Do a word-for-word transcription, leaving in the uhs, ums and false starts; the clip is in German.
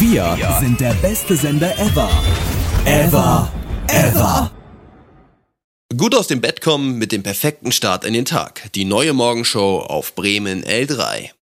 Wir sind der beste Sender ever. Ever. Ever. Gut aus dem Bett kommen mit dem perfekten Start in den Tag. Die neue Morgenshow auf Bremen L drei.